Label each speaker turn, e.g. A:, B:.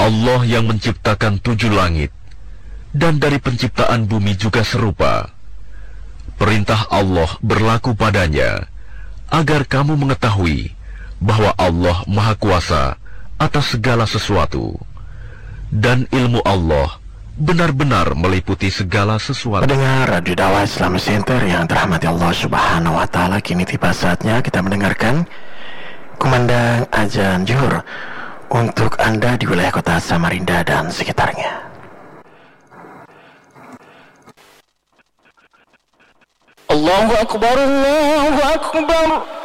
A: Allah yang menciptakan 7 langit, dan dari penciptaan bumi juga serupa. Perintah Allah berlaku padanya, agar kamu mengetahui bahwa Allah Maha Kuasa atas segala sesuatu, dan ilmu Allah benar-benar meliputi segala sesuatu.
B: Pendengar Radio Dakwah Islam Center yang dirahmati Allah Subhanahu wa Ta'ala, kini tiba saatnya kita mendengarkan kumandang azan zuhur untuk Anda di wilayah kota Samarinda dan sekitarnya.
C: Allahu Akbar, Allahu Akbar.